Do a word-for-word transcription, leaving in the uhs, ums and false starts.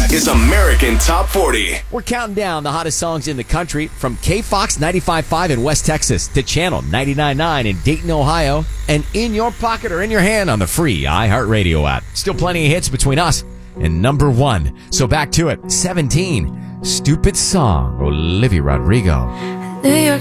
is American Top forty. We're counting down the hottest songs in the country from K Fox ninety-five point five in West Texas to Channel ninety-nine point nine in Dayton, Ohio, and in your pocket or in your hand on the free iHeartRadio app. Still plenty of hits between us and number one. So back to it. seventeen, Stupid Song, Olivia Rodrigo. New York